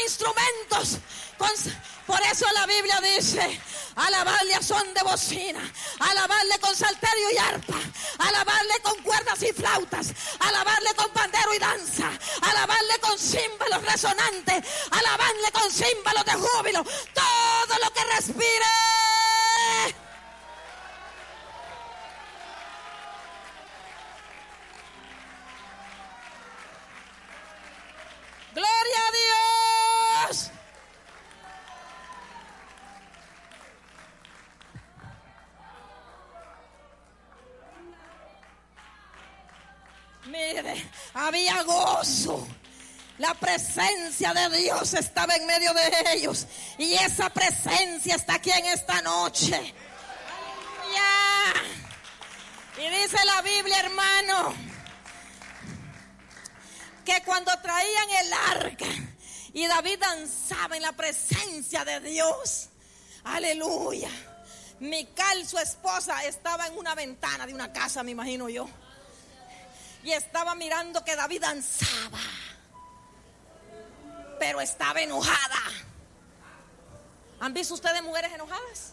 instrumentos. Por eso la Biblia dice: alabarle a son de bocina, alabarle con salterio y arpa, alabarle con cuerdas y flautas, alabarle con pandero y danza, alabarle con címbalos resonantes, alabarle con címbalos de júbilo. Todo lo que respire. ¡Gloria a Dios! Mire, había gozo. La presencia de Dios estaba en medio de ellos. Y esa presencia está aquí en esta noche. ¡Aleluya! Y dice la Biblia, hermano, que cuando traían el arca y David danzaba en la presencia de Dios, aleluya, Mical, su esposa, estaba en una ventana de una casa, me imagino yo, y estaba mirando que David danzaba, pero estaba enojada. ¿Han visto ustedes mujeres enojadas?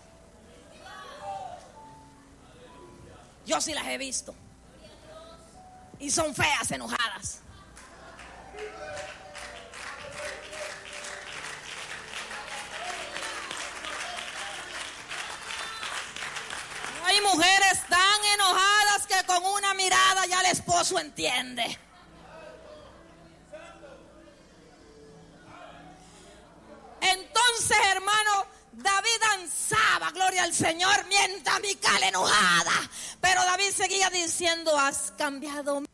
Yo sí las he visto, y son feas enojadas. Hay mujeres tan enojadas que con una mirada ya el esposo entiende. Entonces, hermano, David danzaba, gloria al Señor, mientras Mical enojada. Pero David seguía diciendo: has cambiado